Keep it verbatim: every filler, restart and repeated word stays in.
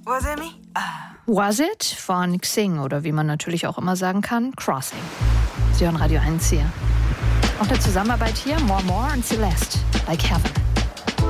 Was it me? Was It von Xing oder wie man natürlich auch immer sagen kann, Crossing. Sie hören Radio eins hier. Auch eine Zusammenarbeit hier, More More und Celeste, Like Heaven.